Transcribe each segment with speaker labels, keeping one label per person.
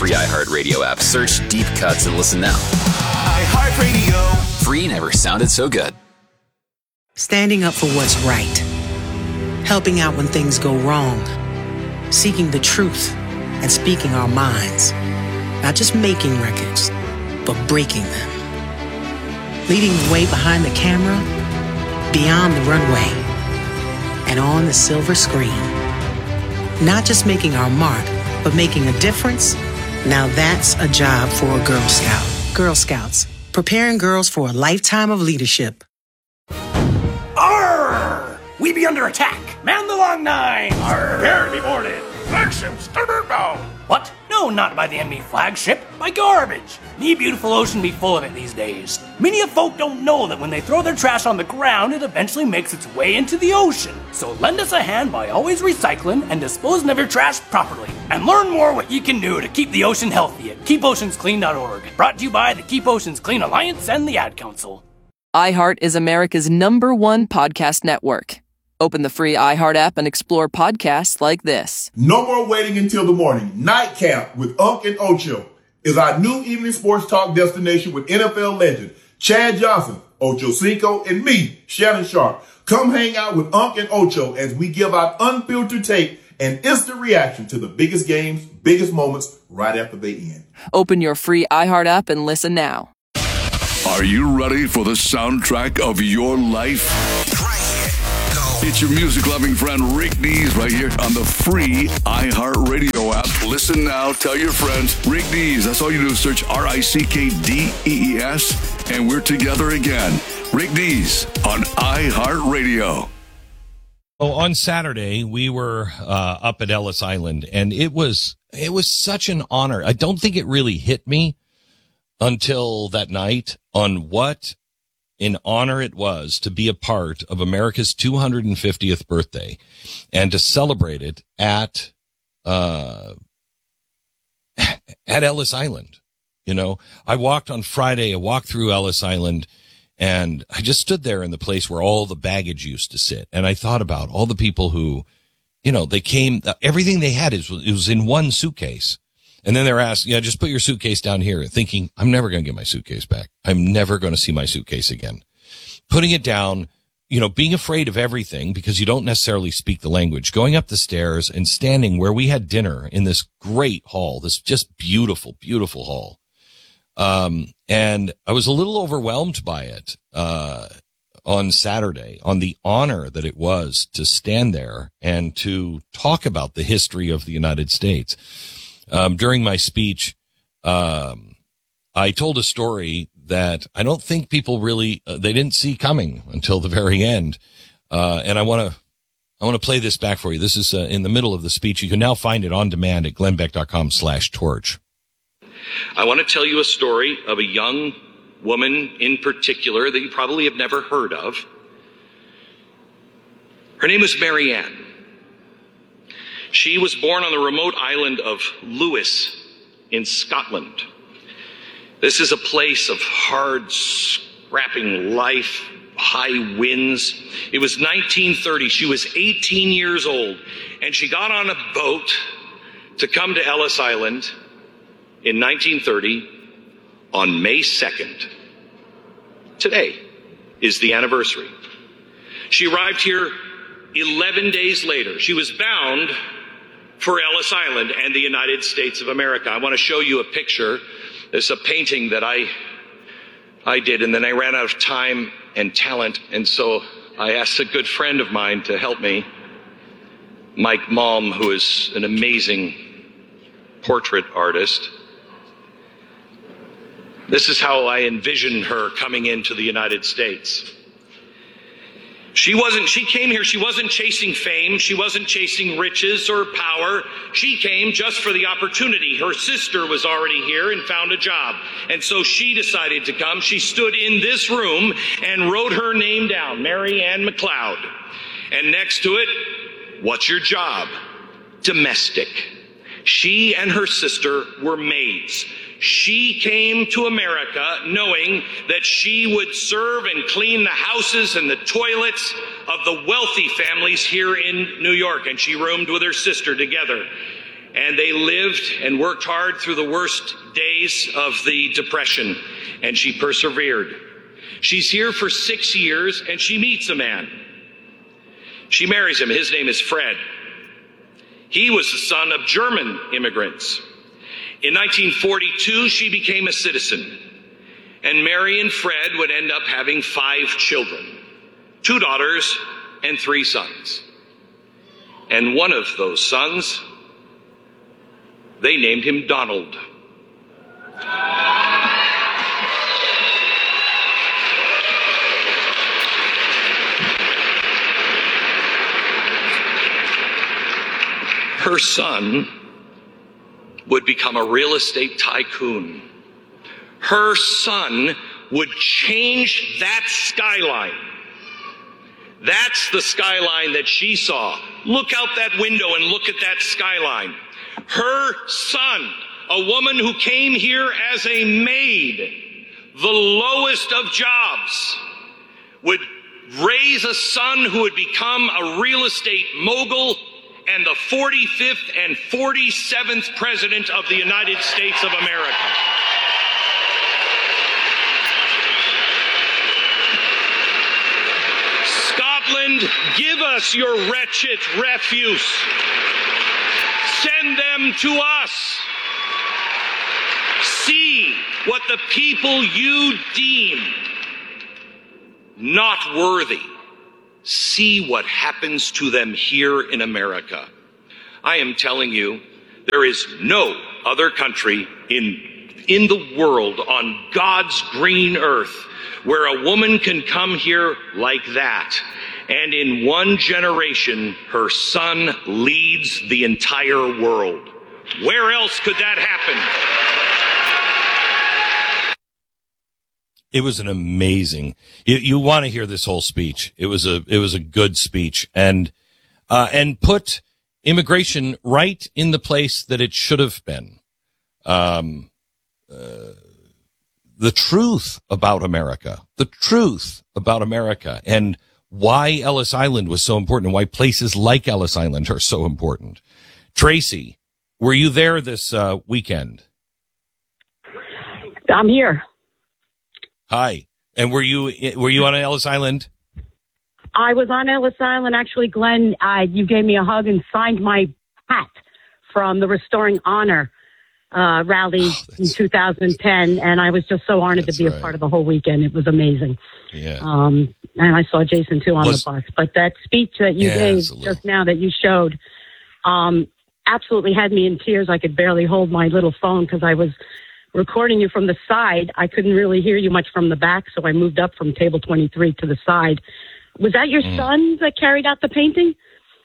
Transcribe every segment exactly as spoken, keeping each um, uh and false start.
Speaker 1: free iHeartRadio app. Search Deep Cuts and listen now.
Speaker 2: iHeartRadio.
Speaker 1: Free never sounded so good.
Speaker 3: Standing up for what's right. Helping out when things go wrong. Seeking the truth and speaking our minds. Not just making records, but breaking them. Leading the way behind the camera, beyond the runway, and on the silver screen. Not just making our mark, but making a difference. Now that's a job for a Girl Scout. Girl Scouts, preparing girls for a lifetime of leadership.
Speaker 4: Arr! We be under attack. Man the long nine. Arr! Prepare to be boarded. Flagship starboard bound. What? No, not by the enemy flagship. By garbage. Me beautiful ocean be full of it these days. Many of folk don't know that when they throw their trash on the ground, it eventually makes its way into the ocean. So lend us a hand by always recycling and disposing of your trash properly. And learn more what you can do to keep the ocean healthy at keep oceans clean dot org. Brought to you by the Keep Oceans Clean Alliance and the Ad Council.
Speaker 5: iHeart is America's number one podcast network. Open the free iHeart app and explore podcasts like this.
Speaker 6: No more waiting until the morning. Nightcap with Unc and Ocho is our new evening sports talk destination with N F L legend Chad Johnson, Ocho Cinco, and me, Shannon Sharp. Come hang out with Unc and Ocho as we give out unfiltered tape and instant reaction to the biggest games, biggest moments right after they end.
Speaker 5: Open your free iHeart app and listen now.
Speaker 7: Are you ready for the soundtrack of your life? It's your music-loving friend Rick Dees right here on the free iHeartRadio app. Listen now, tell your friends. Rick Dees, that's all you do is search R I C K D E E S, and we're together again. Rick Dees on iHeartRadio.
Speaker 8: Oh, on Saturday, we were uh, up at Ellis Island, and it was it was such an honor. I don't think it really hit me until that night on what an honor it was to be a part of America's two hundred fiftieth birthday and to celebrate it at, uh, at Ellis Island. You know, I walked on Friday, I walked through Ellis Island, and I just stood there in the place where all the baggage used to sit. And I thought about all the people who, you know, they came, everything they had is, it was in one suitcase. And then they're asked, yeah, just put your suitcase down here, thinking, I'm never going to get my suitcase back. I'm never going to see my suitcase again. Putting it down, you know, being afraid of everything because you don't necessarily speak the language, going up the stairs and standing where we had dinner in this great hall, this just beautiful, beautiful hall. Um, and I was a little overwhelmed by it, uh, on Saturday, on the honor that it was to stand there and to talk about the history of the United States. Um, during my speech, um, I told a story that I don't think people really, uh, they didn't see coming until the very end. Uh, and I want to, I want to play this back for you. This is uh, in the middle of the speech. You can now find it on demand at glennbeck.com slash torch.
Speaker 9: I want to tell you a story of a young woman in particular that you probably have never heard of. Her name was Mary Ann. She was born on the remote island of Lewis in Scotland. This is a place of hard, scrapping life, high winds. It was nineteen thirty. She was eighteen years old, and she got on a boat to come to Ellis Island in nineteen thirty on May second. Today is the anniversary. She arrived here eleven days later. She was bound for Ellis Island and the United States of America. I want to show you a picture. It's a painting that I I did, and then I ran out of time and talent, and so I asked a good friend of mine to help me, Mike Malm, who is an amazing portrait artist. This is how I envisioned her coming into the United States. She wasn't, she came here, she wasn't chasing fame, she wasn't chasing riches or power. She came just for the opportunity. Her sister was already here and found a job. And so she decided to come. She stood in this room and wrote her name down, Mary Ann McLeod. And next to it, what's your job? Domestic. She and her sister were maids. She came to America knowing that she would serve and clean the houses and the toilets of the wealthy families here in New York, and she roomed with her sister together. and they lived and worked hard through the worst days of the Depression, and she persevered. She's here for six years, and she meets a man. She marries him. His name is Fred. He was the son of German immigrants. In nineteen forty-two, she became a citizen, and Mary and Fred would end up having five children, two daughters and three sons. And one of those sons, they named him Donald. Her son would become a real estate tycoon. Her son would change that skyline. That's the skyline that she saw. Look out that window and look at that skyline. Her son, a woman who came here as a maid, the lowest of jobs, would raise a son who would become a real estate mogul and the forty-fifth and forty-seventh President of the United States of America. Scotland, give us your wretched refuse. Send them to us. See what the people you deem not worthy. See what happens to them here in America. I am telling you, there is no other country in, in the world on God's green earth where a woman can come here like that, and in one generation, her son leads the entire world. Where else could that happen?
Speaker 8: It was an amazing, you, you want to hear this whole speech. It was a, it was a good speech, and, uh, and put immigration right in the place that it should have been. Um, uh, the truth about America, the truth about America, and why Ellis Island was so important, and why places like Ellis Island are so important. Tracy, were you there this, uh, weekend?
Speaker 10: I'm here.
Speaker 8: Hi. And were you were you on Ellis Island?
Speaker 10: I was on Ellis Island. Actually, Glenn, uh, you gave me a hug and signed my hat from the Restoring Honor uh, rally oh, in two thousand ten, and I was just so honored to be right. a part of the whole weekend. It was amazing.
Speaker 8: Yeah.
Speaker 10: Um, and I saw Jason, too, on was, the bus. But that speech that you
Speaker 8: yeah,
Speaker 10: gave
Speaker 8: absolutely.
Speaker 10: just now that you showed um, absolutely had me in tears. I could barely hold my little phone because I was recording you from the side. I couldn't really hear you much from the back, so I moved up from table twenty-three to the side. Was that your mm. son that carried out the painting?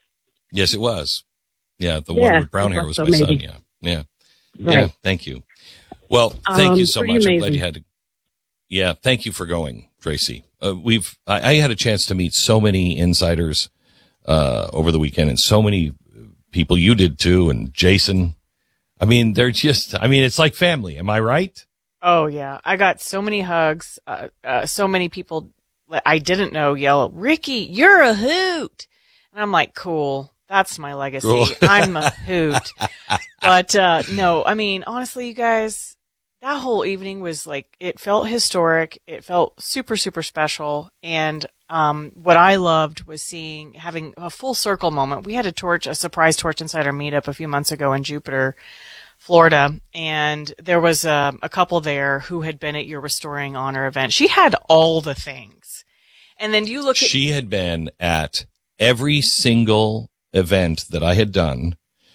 Speaker 8: Yes, it was. Yeah, the
Speaker 10: yeah,
Speaker 8: one with brown hair was
Speaker 10: so
Speaker 8: my
Speaker 10: maybe.
Speaker 8: son, yeah. Yeah.
Speaker 10: Right.
Speaker 8: Yeah, thank you. Well, thank
Speaker 10: um,
Speaker 8: you so much.
Speaker 10: amazing.
Speaker 8: I'm glad you had to. Yeah, thank you for going, Tracy. Uh, we've, I, I had a chance to meet so many insiders, uh, over the weekend, and so many people. You did too, and Jason. I mean, they're just, I mean, it's like family. Am I right?
Speaker 11: Oh, yeah. I got so many hugs. Uh, uh, so many people I didn't know yell, Ricky, you're a hoot. And I'm like, cool. That's my legacy. Cool. I'm a hoot. But, uh, no, I mean, honestly, you guys, that whole evening was like, it felt historic. It felt super, super special. And, um, what I loved was seeing, having a full circle moment. We had a torch, a surprise Torch Insider meetup a few months ago in Jupiter, Florida. And there was a, a couple there who had been at your Restoring Honor event. She had all the things. And then you look at.
Speaker 8: She had been at every single event that I had done,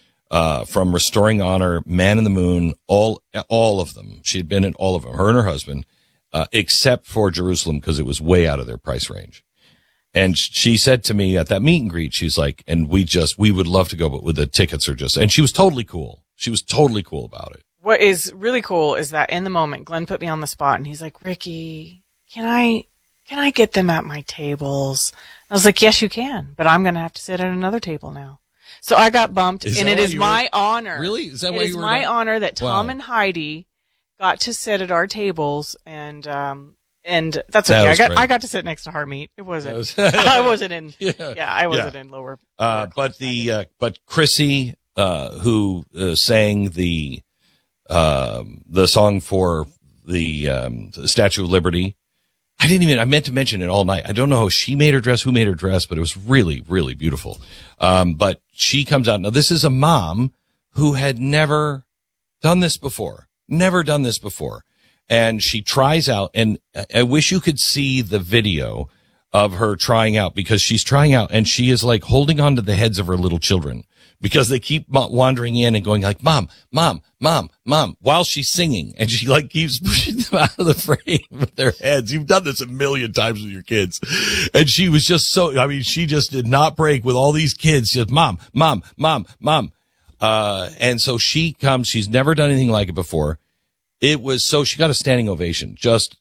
Speaker 8: uh, from Restoring Honor, Man in the Moon, all, all of them. She had been at all of them, her and her husband, uh, except for Jerusalem, because it was way out of their price range. And she said to me at that meet and greet, she's like, and we just, we would love to go, but with the tickets are just, and she was totally cool. She was totally cool about it.
Speaker 11: What is really cool is that in the moment, Glenn put me on the spot and he's like, Ricky, can I, can I get them at my tables? I was like, yes, you can, but I'm going to have to sit at another table now. So I got bumped, is and it is my were... honor.
Speaker 8: Really? Is that
Speaker 11: why
Speaker 8: you
Speaker 11: were? It is my
Speaker 8: not...
Speaker 11: honor that Tom
Speaker 8: wow.
Speaker 11: and Heidi got to sit at our tables, and um, and that's okay.
Speaker 8: That
Speaker 11: I got
Speaker 8: great.
Speaker 11: I got to sit next to Harmeet. It wasn't.
Speaker 8: Was...
Speaker 11: I wasn't in.
Speaker 8: yeah.
Speaker 11: yeah, I wasn't
Speaker 8: yeah.
Speaker 11: in lower.
Speaker 8: Uh, but the uh, but Chrissy uh, who uh, sang the uh, the song for the, um, the Statue of Liberty. I didn't even, I meant to mention it all night. I don't know how she made her dress, who made her dress, but it was really, really beautiful. Um, but she comes out. Now, this is a mom who had never done this before, never done this before. And she tries out, and I wish you could see the video of her trying out, because she's trying out and she is like holding on to the heads of her little children because they keep wandering in and going like, mom, mom, mom, mom, while she's singing. And she like keeps pushing them out of the frame with their heads. You've done this a million times with your kids. And she was just so, I mean, she just did not break with all these kids. Just mom, mom, mom, mom. Uh, and so she comes, she's never done anything like it before. It was so, she got a standing ovation, just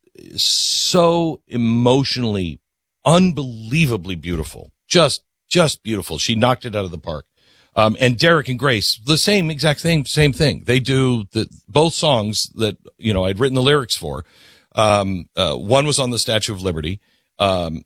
Speaker 8: so emotionally, unbelievably beautiful. Just, just beautiful. She knocked it out of the park. Um, and Derek and Grace, the same exact same, same thing. They do the, both songs that, you know, I'd written the lyrics for. Um, uh, one was on the Statue of Liberty. Um,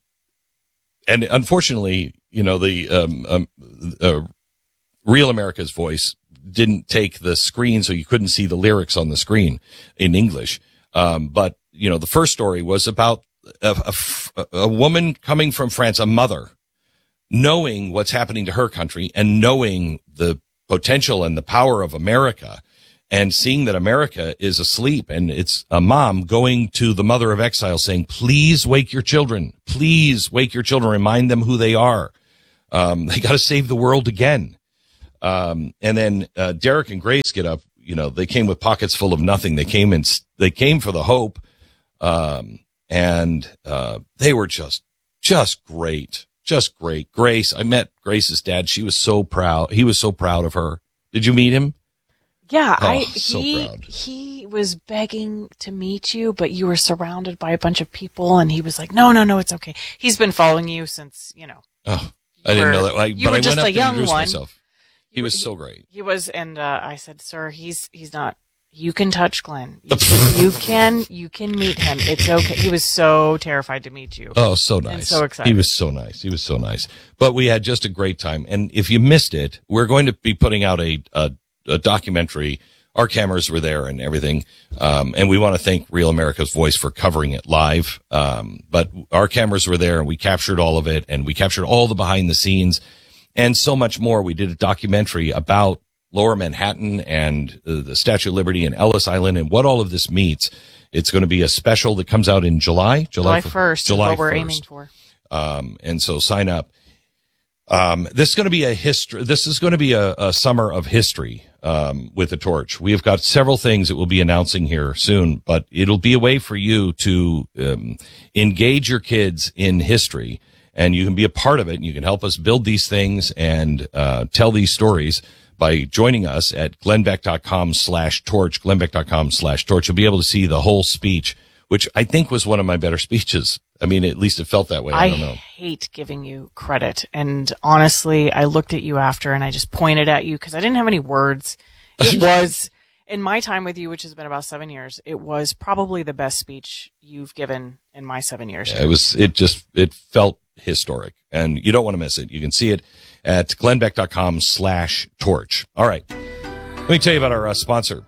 Speaker 8: and unfortunately, you know, the, um, um, uh, Real America's Voice didn't take the screen, so you couldn't see the lyrics on the screen in English. Um, but, you know, the first story was about a, a, a woman coming from France, a mother, knowing what's happening to her country and knowing the potential and the power of America and seeing that America is asleep. And it's a mom going to the mother of exile saying, please wake your children. Please wake your children. Remind them who they are. Um, they got to save the world again. Um, and then, uh, Derek and Grace get up, you know, they came with pockets full of nothing. They came and they came for the hope. Um, and, uh, they were just, just great, just great. Grace, I met Grace's dad. She was so proud. He was so proud of her. Did you meet him?
Speaker 11: Yeah,
Speaker 8: oh,
Speaker 11: I,
Speaker 8: so
Speaker 11: he,
Speaker 8: proud.
Speaker 11: he was begging to meet you, but you were surrounded by a bunch of people and he was like, no, no, no, it's okay. He's been following you since, you know.
Speaker 8: Oh, I didn't know that. I,
Speaker 11: you
Speaker 8: but
Speaker 11: were
Speaker 8: I
Speaker 11: just
Speaker 8: went up
Speaker 11: a
Speaker 8: to
Speaker 11: young
Speaker 8: introduce
Speaker 11: one.
Speaker 8: myself. He was so great.
Speaker 11: He was, and uh, I said, "Sir, he's he's not. You can touch Glenn. You can, you can you can meet him. It's okay." He was so terrified to meet you.
Speaker 8: Oh, so nice.
Speaker 11: And so excited.
Speaker 8: He was so nice. He was so nice. But we had just a great time. And if you missed it, we're going to be putting out a a, a documentary. Our cameras were there and everything. Um, and we want to thank Real America's Voice for covering it live. Um, but our cameras were there and we captured all of it and we captured all the behind the scenes. And so much more. We did a documentary about Lower Manhattan and uh, the Statue of Liberty and Ellis Island and what all of this meets. It's going to be a special that comes out in July.
Speaker 11: July first.
Speaker 8: July
Speaker 11: is what we're
Speaker 8: first.
Speaker 11: aiming for.
Speaker 8: Um, and so sign up. Um, this is going to be a history. This is going to be a, a summer of history, um, with the Torch. We have got several things that we'll be announcing here soon, but it'll be a way for you to, um, engage your kids in history. And you can be a part of it, and you can help us build these things and uh tell these stories by joining us at glennbeck.com slash torch, glennbeck.com slash torch. You'll be able to see the whole speech, which I think was one of my better speeches. I mean, at least it felt that way. I,
Speaker 11: I
Speaker 8: don't know.
Speaker 11: hate giving you credit. And honestly, I looked at you after and I just pointed at you because I didn't have any words. It was, in my time with you, which has been about seven years, it was probably the best speech you've given in my seven years.
Speaker 8: Yeah, it was, it just, it felt historic, and you don't want to miss it. You can see it at glennbeck.com slash torch. All right. Let me tell you about our uh, sponsor.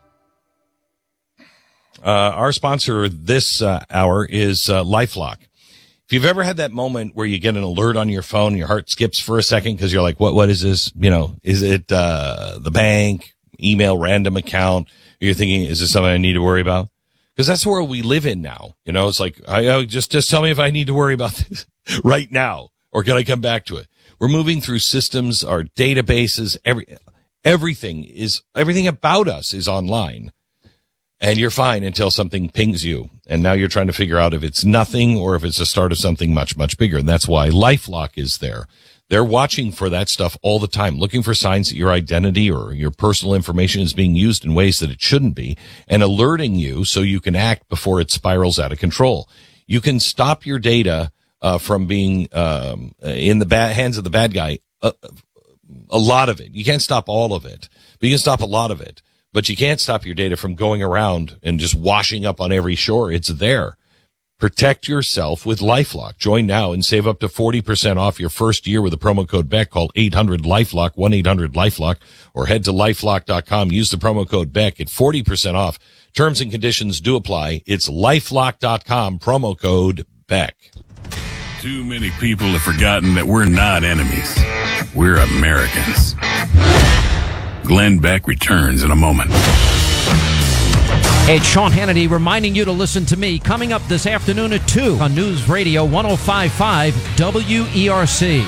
Speaker 8: Uh, our sponsor this uh, hour is uh, LifeLock. If you've ever had that moment where you get an alert on your phone, your heart skips for a second because you're like, what, what is this? You know, is it uh, the bank, email, random account? You're thinking, is this something I need to worry about? Because that's where we live in now. You know, it's like, I, I just, just tell me if I need to worry about this right now, or can I come back to it? We're moving through systems, our databases, every, everything is, everything about us is online. And you're fine until something pings you. And now you're trying to figure out if it's nothing or if it's the start of something much, much bigger. And that's why LifeLock is there. They're watching for that stuff all the time, looking for signs that your identity or your personal information is being used in ways that it shouldn't be, and alerting you so you can act before it spirals out of control. You can stop your data uh, from being um, in the bad hands of the bad guy. Uh, a lot of it. You can't stop all of it, but you can stop a lot of it. But you can't stop your data from going around and just washing up on every shore. It's there. Protect yourself with LifeLock. Join now and save up to forty percent off your first year with the promo code Beck. Call eight hundred LifeLock, one eight hundred LifeLock, or head to lifelock dot com. Use the promo code Beck. Get forty percent off. Terms and conditions do apply. It's lifelock dot com, promo code Beck.
Speaker 7: Too many people have forgotten that we're not enemies. We're Americans. Glenn Beck returns in a moment.
Speaker 12: Hey, it's Sean Hannity reminding you to listen to me coming up this afternoon at two on News Radio one oh five point five W E R C.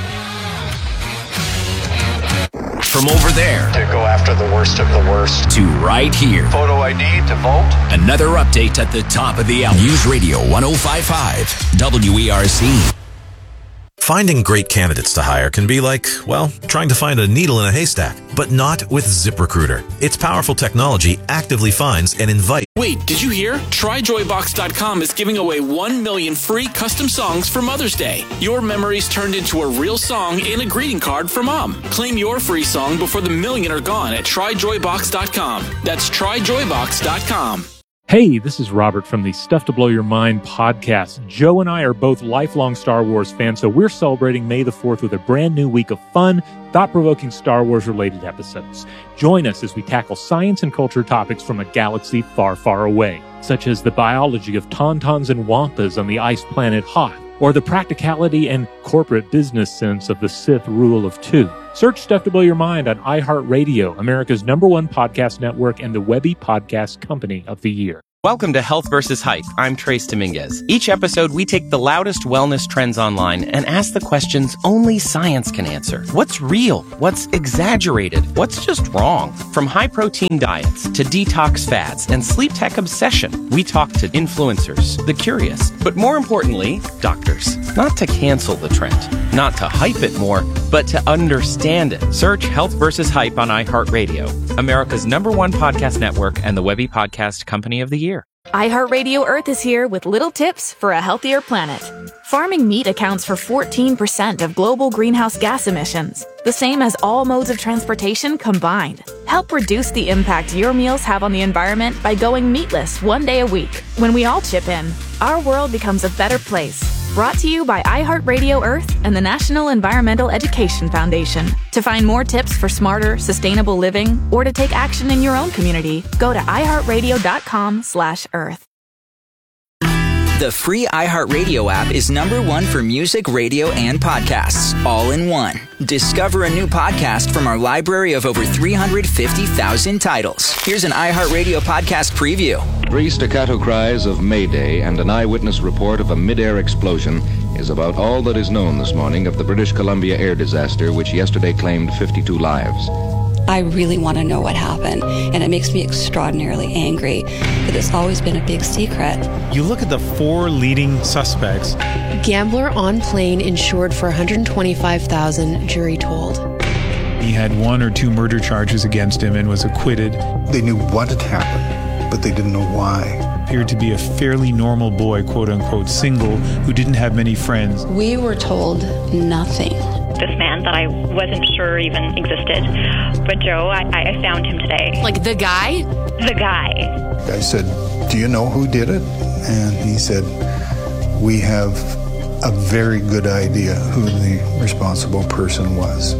Speaker 1: From over there
Speaker 2: To go after the worst of the worst.
Speaker 1: to right here.
Speaker 2: Photo I D to vote.
Speaker 1: Another update at the top of the hour. News Radio one oh five point five W E R C.
Speaker 13: Finding great candidates to hire can be like, well, trying to find a needle in a haystack, but not with ZipRecruiter. Its powerful technology actively finds and invites.
Speaker 14: Wait, did you hear? Try Joy Box dot com is giving away one million free custom songs for Mother's Day. Your memories turned into a real song and a greeting card for Mom. Claim your free song before the million are gone at Try Joy Box dot com. That's Try Joy Box dot com.
Speaker 15: Hey, this is Robert from the Stuff to Blow Your Mind podcast. Joe and I are both lifelong Star Wars fans, so we're celebrating May the fourth with a brand new week of fun, thought-provoking Star Wars-related episodes. Join us as we tackle science and culture topics from a galaxy far, far away, such as the biology of tauntauns and wampas on the ice planet Hoth, or the practicality and corporate business sense of the Sith Rule of Two. Search Stuff to Blow Your Mind on iHeartRadio, America's number one podcast network and the Webby Podcast Company of the Year.
Speaker 16: Welcome to Health versus Hype. I'm Trace Dominguez. Each episode, we take the loudest wellness trends online and ask the questions only science can answer. What's real? What's exaggerated? What's just wrong? From high-protein diets to detox fads and sleep tech obsession, we talk to influencers, the curious, but more importantly, doctors. Not to cancel the trend, not to hype it more, but to understand it. Search Health versus Hype on iHeartRadio, America's number one podcast network and the Webby Podcast Company of the Year.
Speaker 17: iHeartRadio Earth is here with little tips for a healthier planet. Farming meat accounts for fourteen percent of global greenhouse gas emissions, the same as all modes of transportation combined. Help reduce the impact your meals have on the environment by going meatless one day a week. When we all chip in, our world becomes a better place. Brought to you by iHeartRadio Earth and the National Environmental Education Foundation. To find more tips for smarter, sustainable living, or to take action in your own community, go to iHeartRadio.com slash Earth.
Speaker 18: The free iHeartRadio app is number one for music, radio, and podcasts, all in one. Discover a new podcast from our library of over three hundred fifty thousand titles. Here's an iHeartRadio podcast preview.
Speaker 19: Three staccato cries of Mayday and an eyewitness report of a mid-air explosion is about all that is known this morning of the British Columbia air disaster, which yesterday claimed fifty-two lives.
Speaker 20: I really want to know what happened, and it makes me extraordinarily angry that it's always been a big secret.
Speaker 21: You look at the four leading suspects.
Speaker 22: Gambler on plane insured for one hundred twenty-five thousand dollars, jury told.
Speaker 21: He had one or two murder charges against him and was acquitted.
Speaker 23: They knew what had happened, but they didn't know why.
Speaker 21: Appeared to be a fairly normal boy, quote-unquote, single, who didn't have many friends.
Speaker 20: We were told nothing.
Speaker 24: This man that I wasn't sure even existed. But Joe, I, I found him today.
Speaker 22: Like the guy?
Speaker 24: The guy.
Speaker 23: I said, do you know who did it? And he said, we have a very good idea who the responsible person was.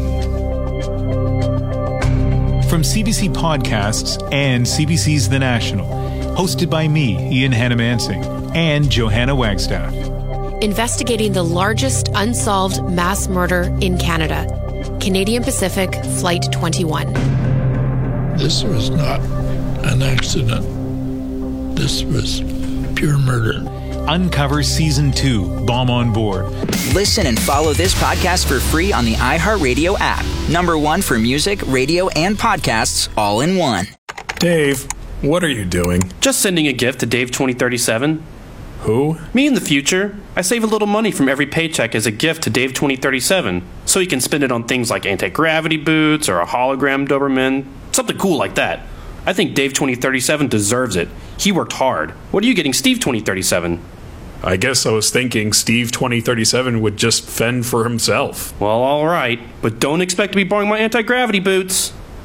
Speaker 21: From C B C Podcasts and C B C's The National, hosted by me, Ian Hannamansing, and Johanna Wagstaff.
Speaker 22: Investigating the largest unsolved mass murder in Canada. Canadian Pacific Flight twenty-one.
Speaker 25: This was not an accident. This was pure murder.
Speaker 21: Uncover Season two, Bomb on Board.
Speaker 18: Listen and follow this podcast for free on the iHeartRadio app. Number one for music, radio, and podcasts, all in one.
Speaker 26: Dave, what are you doing?
Speaker 27: Just sending a gift to Dave twenty thirty-seven.
Speaker 26: Who?
Speaker 27: Me in the future. I save a little money from every paycheck as a gift to Dave twenty thirty-seven, so he can spend it on things like anti-gravity boots or a hologram Doberman, something cool like that. I think Dave twenty thirty-seven deserves it. He worked hard. What are you getting Steve twenty thirty-seven?
Speaker 26: I guess I was thinking Steve twenty thirty-seven would just fend for himself.
Speaker 27: Well, all right, but don't expect to be borrowing my anti-gravity boots.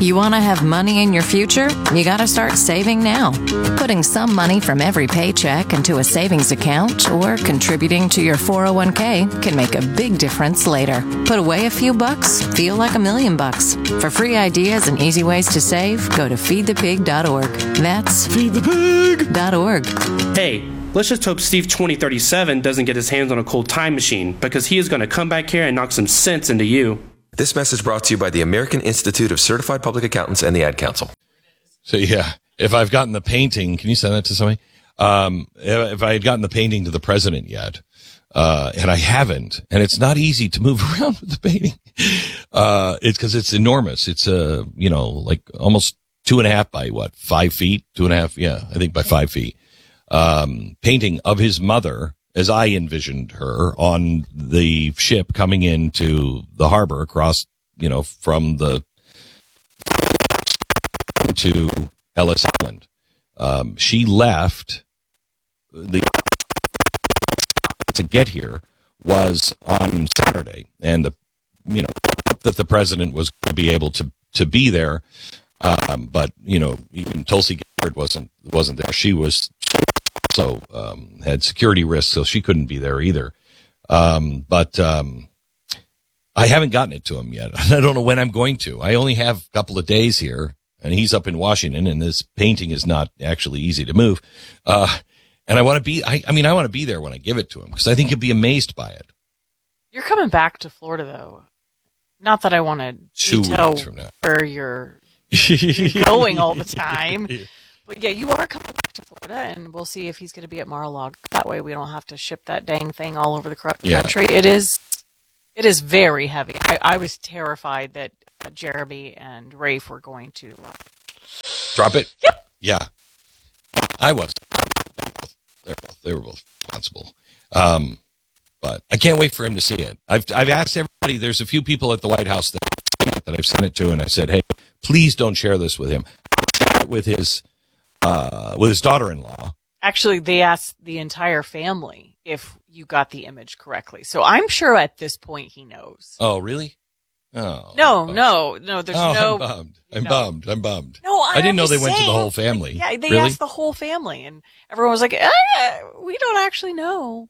Speaker 3: You want to have money in your future? You got to start saving now. Putting some money from every paycheck into a savings account or contributing to your four oh one k can make a big difference later. Put away a few bucks, feel like a million bucks. For free ideas and easy ways to save, go to feed the pig dot org. That's feed the pig dot org.
Speaker 27: Hey, let's just hope Steve twenty thirty-seven doesn't get his hands on a cold time machine, because he is going to come back here and knock some sense into you.
Speaker 4: This message brought to you by the American Institute of Certified Public Accountants and the Ad Council.
Speaker 8: So, yeah, if I've gotten the painting, can you send that to somebody? Um, if I had gotten the painting to the president yet, uh, and I haven't, and it's not easy to move around with the painting, uh, it's because it's enormous. It's, uh, you know, like almost two and a half by what, five feet, two and a half. Yeah, I think by five feet. Um, painting of his mother, as I envisioned her on the ship coming into the harbor across, you know, from the to Ellis Island. Um, she left the to get here was on Saturday, and the you know that the president was going to be able to to be there, um, but you know even Tulsi Gabbard wasn't wasn't there. She was. So, um, had security risks, so she couldn't be there either. Um, but, um, I haven't gotten it to him yet. I don't know when I'm going to. I only have a couple of days here, and he's up in Washington, and this painting is not actually easy to move. Uh, and I want to be, I, I mean, I want to be there when I give it to him, because I think he'll be amazed by it.
Speaker 5: You're coming back to Florida, though. Not that I want to tell where you're, you're going all the time. But yeah, you are coming back to Florida, and we'll see if he's going to be at Mar-a-Lago. That way, we don't have to ship that dang thing all over the country.
Speaker 8: Yeah.
Speaker 5: It is, it is very heavy. I, I was terrified that uh, Jeremy and Rafe were going to uh,
Speaker 8: drop it.
Speaker 5: Yep.
Speaker 8: Yeah, I was. They were both, they were both responsible. Um, but I can't wait for him to see it. I've I've asked everybody. There's a few people at the White House that that I've sent it to, and I said, hey, please don't share this with him. Share it with his. Uh, with his daughter-in-law.
Speaker 5: Actually, they asked the entire family if you got the image correctly. So I'm sure at this point he knows.
Speaker 8: Oh, really? Oh.
Speaker 5: No, no, no, there's
Speaker 8: oh,
Speaker 5: no...
Speaker 8: I'm bummed. I'm
Speaker 5: no.
Speaker 8: bummed. I'm bummed.
Speaker 5: No, I,
Speaker 8: I didn't
Speaker 5: I'm
Speaker 8: know they
Speaker 5: just
Speaker 8: went
Speaker 5: saying,
Speaker 8: to the whole family.
Speaker 5: Yeah, they
Speaker 8: really?
Speaker 5: asked the whole family, and everyone was like, eh, we don't actually know.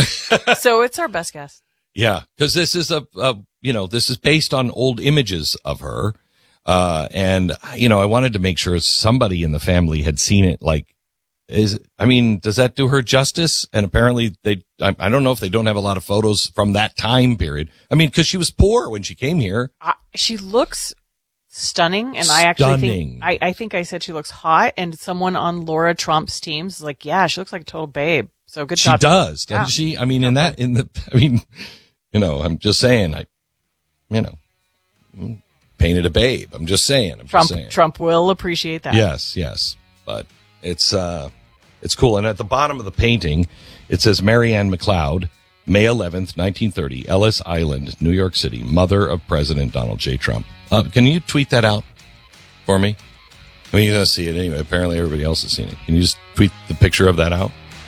Speaker 5: So it's our best guess.
Speaker 8: Yeah, because this is a, a, you know, this is based on old images of her. Uh, and, you know, I wanted to make sure somebody in the family had seen it. Like, is, I mean, does that do her justice? And apparently they, I, I don't know if they don't have a lot of photos from that time period. I mean, cause she was poor when she came here.
Speaker 5: Uh, she looks stunning. And I actually
Speaker 8: Stunning.
Speaker 5: think, I, I think I said she looks hot, and someone on Laura Trump's team is like, yeah, she looks like a total babe. So good
Speaker 8: She
Speaker 5: job.
Speaker 8: does, doesn't
Speaker 5: Yeah.
Speaker 8: she? I mean, in that, in the, I mean, you know, I'm just saying, I, you know, painted a babe. I'm just saying. I'm
Speaker 5: Trump,
Speaker 8: just saying.
Speaker 5: Trump will appreciate that.
Speaker 8: Yes, yes. But it's, uh, it's cool. And at the bottom of the painting, it says Marianne McLeod, May eleventh, nineteen thirty, Ellis Island, New York City, mother of President Donald J. Trump. Uh, can you tweet that out for me? I mean, you're going to see it anyway. Apparently everybody else has seen it. Can you just tweet the picture of that out?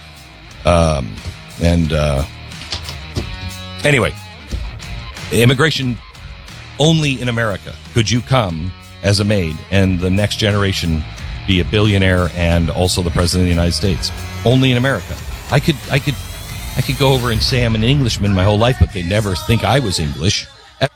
Speaker 8: Um, and, uh, anyway, immigration only in America could you come as a maid and the next generation be a billionaire and also the president of the United States. Only in America. I could, I could, I could go over and say I'm an Englishman my whole life, but they never think I was English.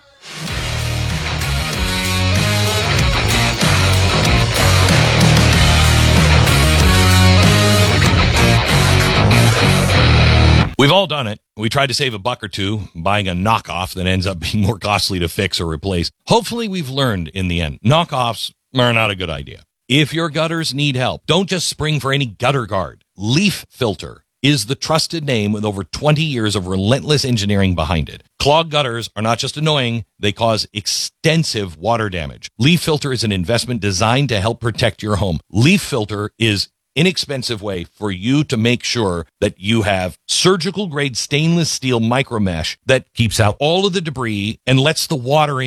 Speaker 8: We've all done it. We tried to save a buck or two buying a knockoff that ends up being more costly to fix or replace. Hopefully we've learned in the end. Knockoffs are not a good idea. If your gutters need help, don't just spring for any gutter guard. Leaf Filter is the trusted name with over twenty years of relentless engineering behind it. Clogged gutters are not just annoying, they cause extensive water damage. Leaf Filter is an investment designed to help protect your home. Leaf Filter is inexpensive way for you to make sure that you have surgical grade stainless steel micro mesh that keeps out all of the debris and lets the water in.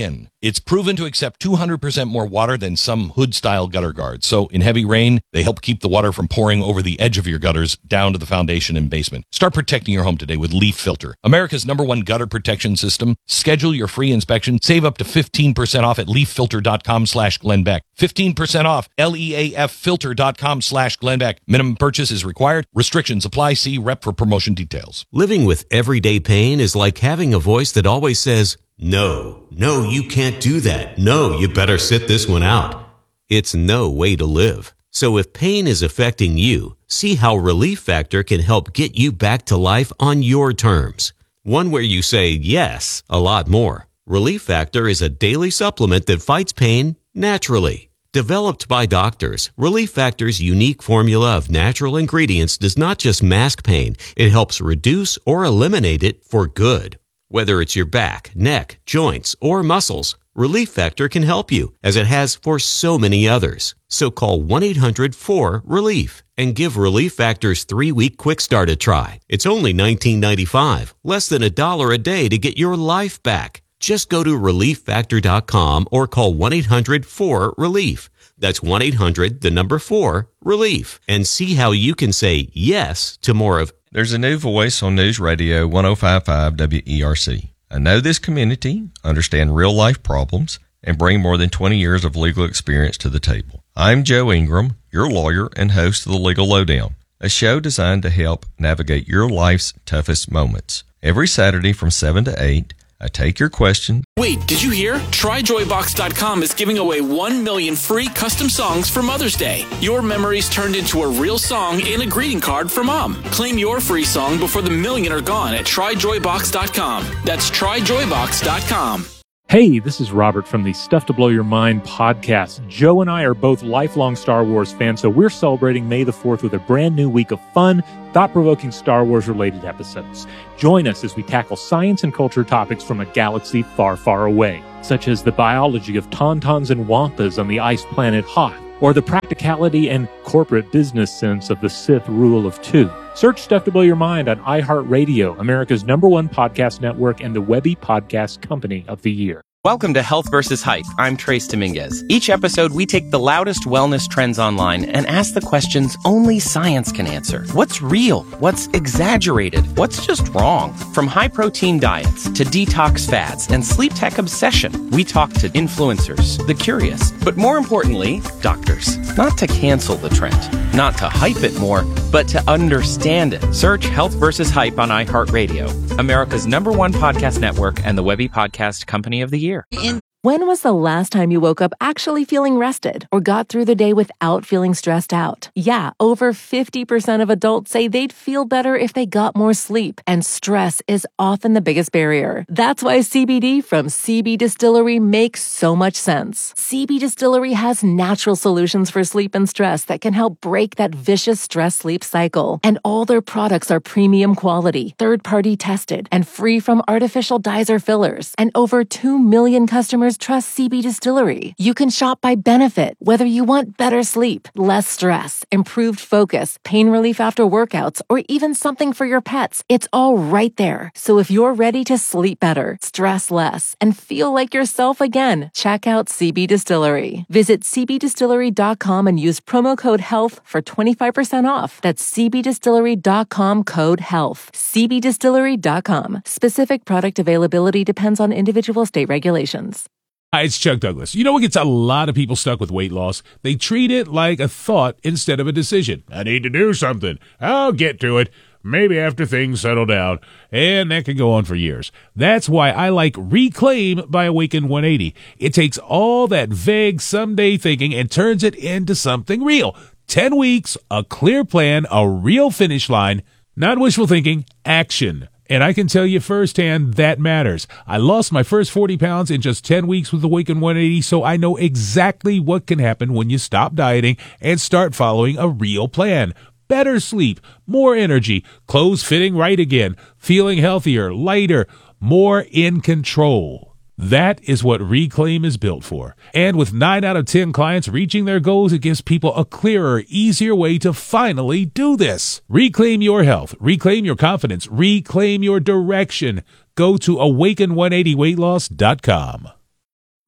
Speaker 8: It's proven to accept two hundred percent more water than some hood-style gutter guards. So in heavy rain, they help keep the water from pouring over the edge of your gutters down to the foundation and basement. Start protecting your home today with Leaf Filter, America's number one gutter protection system. Schedule your free inspection. Save up to fifteen percent off at leaffilter.com slash Glenn Beck. fifteen percent off, L E A F filter.com slash Glenn Beck. Minimum purchase is required. Restrictions apply. See rep for promotion details.
Speaker 2: Living with everyday pain is like having a voice that always says, no, no, you can't do that. No, you better sit this one out. It's no way to live. So if pain is affecting you, see how Relief Factor can help get you back to life on your terms. One where you say yes a lot more. Relief Factor is a daily supplement that fights pain naturally. Developed by doctors, Relief Factor's unique formula of natural ingredients does not just mask pain, it helps reduce or eliminate it for good. Whether it's your back, neck, joints, or muscles, Relief Factor can help you, as it has for so many others. So call one eight hundred four relief and give Relief Factor's three-week quick start a try. It's only nineteen ninety-five, less than a dollar a day to get your life back. Just go to relief factor dot com or call one eight hundred four relief. That's one eight hundred, the number four, relief, and see how you can say yes to more of.
Speaker 6: There's a new voice on News Radio one oh five point five W E R C. I know this community, understand real-life problems, and bring more than twenty years of legal experience to the table. I'm Joe Ingram, your lawyer and host of The Legal Lowdown, a show designed to help navigate your life's toughest moments. Every Saturday from seven to eight, I take your question.
Speaker 14: Wait, did you hear? Try joy box dot com is giving away one million free custom songs for Mother's Day. Your memories turned into a real song and a greeting card for Mom. Claim your free song before the million are gone at try joy box dot com. That's try joy box dot com.
Speaker 15: Hey, this is Robert from the Stuff to Blow Your Mind podcast. Joe and I are both lifelong Star Wars fans, so we're celebrating May the fourth with a brand new week of fun, thought-provoking Star Wars-related episodes. Join us as we tackle science and culture topics from a galaxy far, far away, such as the biology of tauntauns and wampas on the ice planet Hoth, or the practicality and corporate business sense of the Sith rule of two. Search Stuff to Blow Your Mind on iHeartRadio, America's number one podcast network and the Webby Podcast Company of the Year.
Speaker 16: Welcome to Health versus Hype. I'm Trace Dominguez. Each episode, we take the loudest wellness trends online and ask the questions only science can answer. What's real? What's exaggerated? What's just wrong? From high-protein diets to detox fads and sleep tech obsession, we talk to influencers, the curious, but more importantly, doctors. Not to cancel the trend, not to hype it more, but to understand it. Search Health versus Hype on iHeartRadio, America's number one podcast network and the Webby Podcast Company of the Year.
Speaker 7: When was the last time you woke up actually feeling rested or got through the day without feeling stressed out? Yeah, over fifty percent of adults say they'd feel better if they got more sleep, and stress is often the biggest barrier. That's why C B D from C B Distillery makes so much sense. C B Distillery has natural solutions for sleep and stress that can help break that vicious stress-sleep cycle. And all their products are premium quality, third-party tested, and free from artificial dyes or fillers. And over two million customers trust C B Distillery. You can shop by benefit, whether you want better sleep, less stress, improved focus, pain relief after workouts, or even something for your pets. It's all right there. So if you're ready to sleep better, stress less, and feel like yourself again, check out C B Distillery. Visit c b distillery dot com and use promo code HEALTH for twenty-five percent off. That's c b distillery dot com code HEALTH. c b distillery dot com. Specific product availability depends on individual state regulations.
Speaker 9: Hi, it's Chuck Douglas. You know what gets a lot of people stuck with weight loss? They treat it like a thought instead of a decision. I need to do something. I'll get to it. Maybe after things settle down. And that can go on for years. That's why I like Reclaim by Awaken one eighty. It takes all that vague someday thinking and turns it into something real. Ten weeks, a clear plan, a real finish line. Not wishful thinking, action. And I can tell you firsthand that matters. I lost my first forty pounds in just ten weeks with Awaken one eighty, so I know exactly what can happen when you stop dieting and start following a real plan. Better sleep, more energy, clothes fitting right again, feeling healthier, lighter, more in control. That is what Reclaim is built for. And with nine out of ten clients reaching their goals, it gives people a clearer, easier way to finally do this. Reclaim your health. Reclaim your confidence. Reclaim your direction. Go to awaken one eighty weight loss dot com.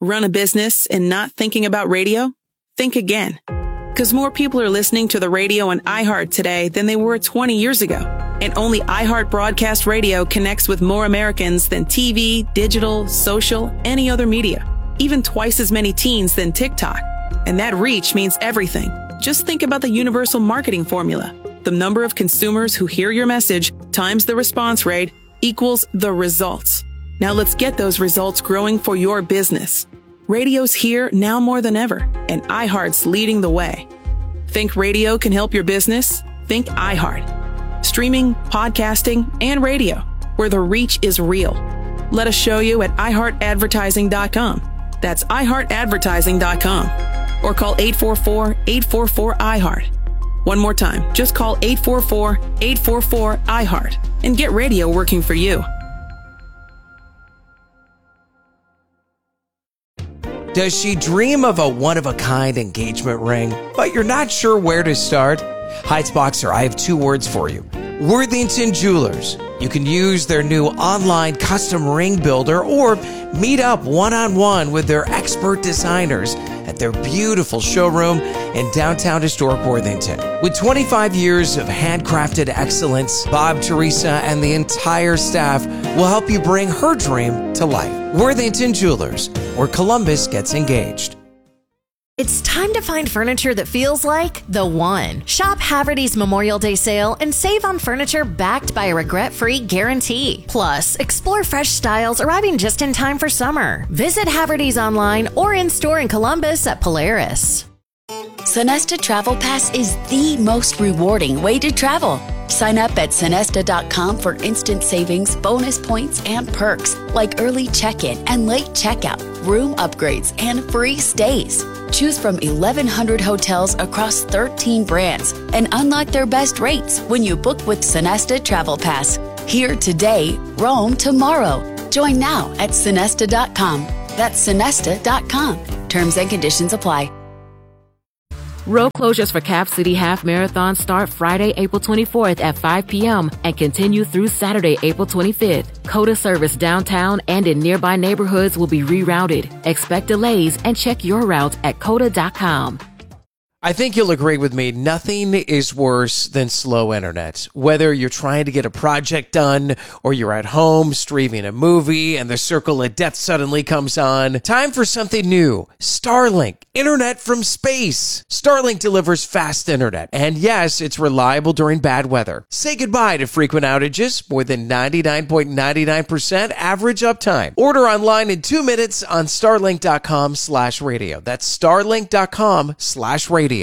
Speaker 1: Run a business and not thinking about radio? Think again. Because more people are listening to the radio on iHeart today than they were twenty years ago. And only iHeart Broadcast Radio connects with more Americans than T V, digital, social, any other media. Even twice as many teens than TikTok. And that reach means everything. Just think about the universal marketing formula. The number of consumers who hear your message times the response rate equals the results. Now let's get those results growing for your business. Radio's here now more than ever, and iHeart's leading the way. Think radio can help your business? Think iHeart. Streaming, podcasting, and radio, where the reach is real. Let us show you at i heart advertising dot com. That's i heart advertising dot com. Or call eight four four, eight four four, I heart. One more time, just call eight four four, eight four four, I heart and get radio working for you.
Speaker 10: Does she dream of a one-of-a-kind engagement ring, but you're not sure where to start? Heights Boxer, I have two words for you. Worthington Jewelers. You can use their new online custom ring builder or meet up one-on-one with their expert designers at their beautiful showroom in downtown historic Worthington. With twenty-five years of handcrafted excellence, Bob, Teresa, and the entire staff will help you bring her dream to life. Worthington Jewelers, where Columbus gets engaged.
Speaker 11: It's time to find furniture that feels like the one. Shop Haverty's Memorial Day sale and save on furniture backed by a regret-free guarantee. Plus, explore fresh styles arriving just in time for summer. Visit Haverty's online or in-store in Columbus at Polaris.
Speaker 12: Sonesta Travel Pass is the most rewarding way to travel. Sign up at Sonesta dot com for instant savings, bonus points, and perks like early check-in and late checkout, room upgrades, and free stays. Choose from eleven hundred hotels across thirteen brands and unlock their best rates when you book with Sonesta Travel Pass. Here today, roam tomorrow. Join now at Sonesta dot com. That's Sonesta dot com. Terms and conditions apply.
Speaker 13: Road closures for Cap City Half Marathon start Friday, April twenty-fourth at five p.m. and continue through Saturday, April twenty-fifth. COTA service downtown and in nearby neighborhoods will be rerouted. Expect delays and check your route at cota dot com.
Speaker 10: I think you'll agree with me, nothing is worse than slow internet. Whether you're trying to get a project done or you're at home streaming a movie and the circle of death suddenly comes on, time for something new. Starlink, internet from space. Starlink delivers fast internet, and yes, it's reliable during bad weather. Say goodbye to frequent outages, more than ninety-nine point nine nine percent average uptime. Order online in two minutes on starlink dot com slash radio. That's starlink dot com slash radio.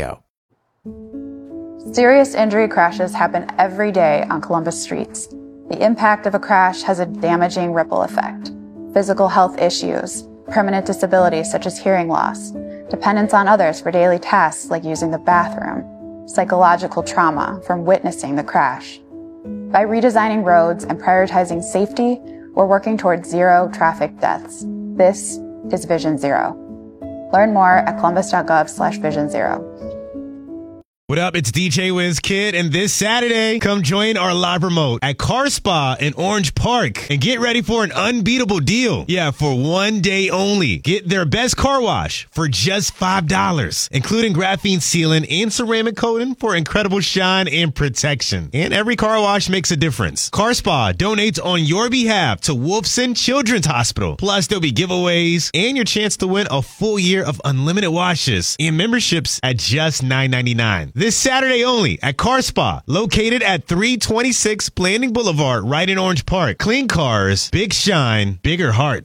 Speaker 17: Serious injury crashes happen every day on Columbus streets. The impact of a crash has a damaging ripple effect. Physical health issues, permanent disabilities such as hearing loss, dependence on others for daily tasks like using the bathroom, psychological trauma from witnessing the crash. By redesigning roads and prioritizing safety, we're working towards zero traffic deaths. This is Vision Zero. Learn more at columbus.gov slash vision zero.
Speaker 19: What up? It's D J Wiz Kid, and this Saturday, come join our live remote at Car Spa in Orange Park and get ready for an unbeatable deal. Yeah, for one day only. Get their best car wash for just five dollars, including graphene sealant and ceramic coating for incredible shine and protection. And every car wash makes a difference. Car Spa donates on your behalf to Wolfson Children's Hospital. Plus, there'll be giveaways and your chance to win a full year of unlimited washes and memberships at just nine ninety-nine. This Saturday only at Car Spa, located at three twenty-six Blanding Boulevard, right in Orange Park. Clean cars, big shine, bigger hearts.